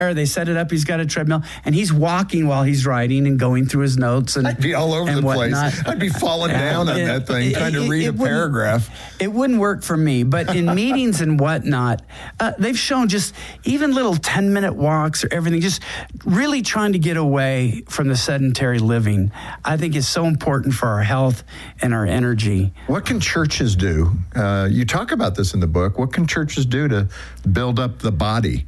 They set it up. He's got a treadmill, and he's walking while he's riding and going through his notes. And I'd be all over the place. I'd be falling down on that thing, trying to read a paragraph. It wouldn't work for me. But in meetings and whatnot, they've shown just even little 10-minute walks or everything, just really trying to get away from the sedentary living. I think is so important for our health and our energy. What can churches do? You talk about this in the book. What can churches do to build up the body?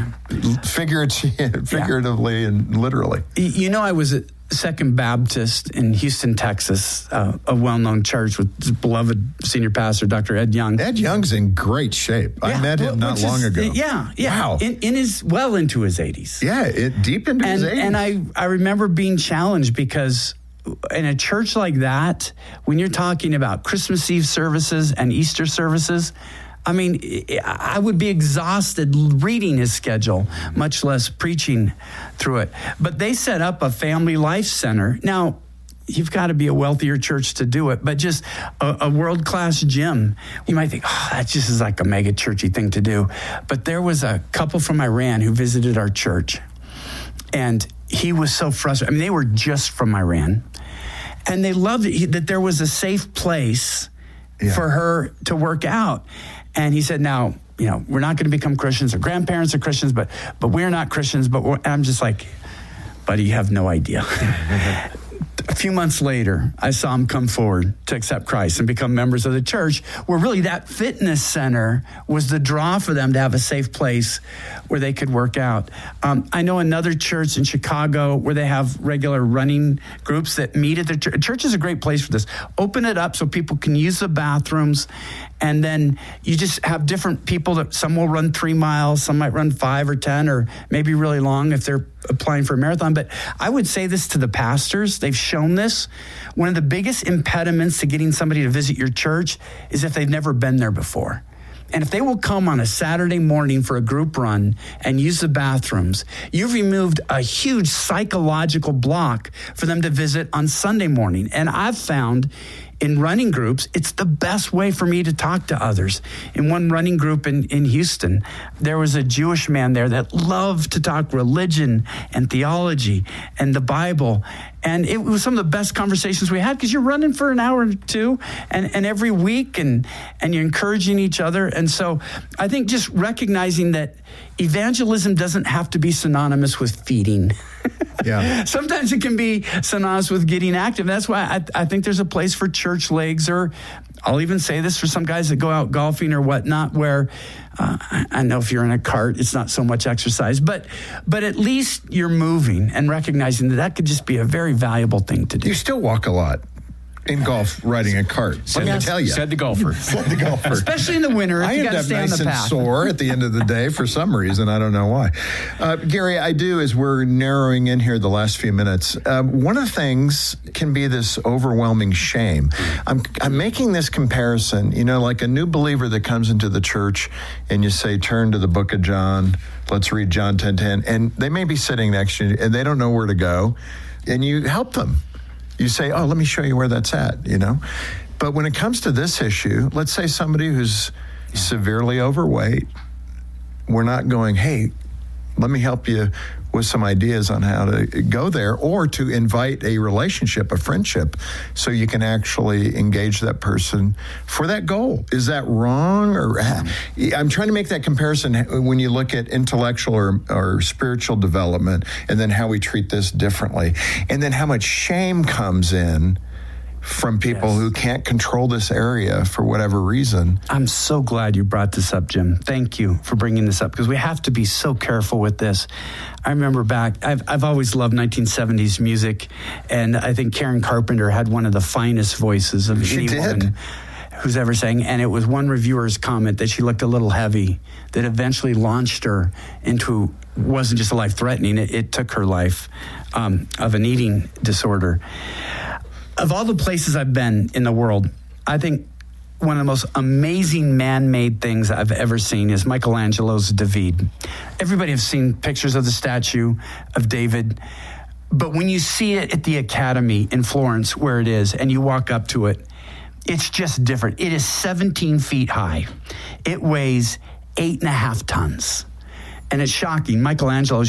Figuratively and literally. You know, I was at Second Baptist in Houston, Texas, a well-known church with beloved senior pastor, Dr. Ed Young. Ed Young's in great shape. I met him not long ago. Yeah. Wow. In his, well into his 80s. Yeah, deep into his 80s. And I remember being challenged because in a church like that, when you're talking about Christmas Eve services and Easter services, I mean, I would be exhausted reading his schedule, much less preaching through it. But they set up a family life center. Now, you've got to be a wealthier church to do it, but just a world-class gym. You might think, that just is like a mega churchy thing to do. But there was a couple from Iran who visited our church, and he was so frustrated. I mean, they were just from Iran, and they loved it, that there was a safe place for her to work out. And he said, now, we're not going to become Christians. Our grandparents are Christians, but we're not Christians. And I'm just like, buddy, you have no idea. A few months later, I saw them come forward to accept Christ and become members of the church, where really that fitness center was the draw for them to have a safe place where they could work out. I know another church in Chicago where they have regular running groups that meet at the church. Church is a great place for this. Open it up so people can use the bathrooms, and then you just have different people that some will run 3 miles, some might run 5 or 10, or maybe really long if they're applying for a marathon. But I would say this to the pastors. They've shown this. One of the biggest impediments to getting somebody to visit your church is if they've never been there before. And if they will come on a Saturday morning for a group run and use the bathrooms, you've removed a huge psychological block for them to visit on Sunday morning. And I've found in running groups, it's the best way for me to talk to others. In one running group in Houston, there was a Jewish man there that loved to talk religion and theology and the Bible. And it was some of the best conversations we had, because you're running for an hour or two and every week, and you're encouraging each other. And so I think just recognizing that evangelism doesn't have to be synonymous with feeding. Yeah. Sometimes it can be synonymous with getting active. That's why I think there's a place for church legs, or I'll even say this for some guys that go out golfing or whatnot, where I know if you're in a cart, it's not so much exercise, but at least you're moving and recognizing that could just be a very valuable thing to do. You still walk a lot in golf, riding a cart. Let me tell you. Said the golfer. Especially in the winter, if you got to stay on the path. I end up nice and sore at the end of the day for some reason. I don't know why. Gary, as we're narrowing in here the last few minutes, one of the things can be this overwhelming shame. I'm making this comparison, like a new believer that comes into the church and you say, turn to the book of John, let's read John 10:10, and they may be sitting next to you and they don't know where to go, and you help them. You say, let me show you where that's at, But when it comes to this issue, let's say somebody who's severely overweight, we're not going, hey, let me help you with some ideas on how to go there, or to invite a relationship, a friendship, so you can actually engage that person for that goal. Is that wrong? Or I'm trying to make that comparison when you look at intellectual or spiritual development, and then how we treat this differently, and then how much shame comes in from people who can't control this area for whatever reason. I'm so glad you brought this up, Jim. Thank you for bringing this up, because we have to be so careful with this. I remember back, I've always loved 1970s music, and I think Karen Carpenter had one of the finest voices of any woman who's ever sang, and it was one reviewer's comment that she looked a little heavy that eventually launched her into, wasn't just a life-threatening, it took her life of an eating disorder. Of all the places I've been in the world, I think one of the most amazing man-made things I've ever seen is Michelangelo's David. Everybody has seen pictures of the statue of David, but when you see it at the Academy in Florence, where it is, and you walk up to it, it's just different. It is 17 feet high. It weighs 8.5 tons. And it's shocking. Michelangelo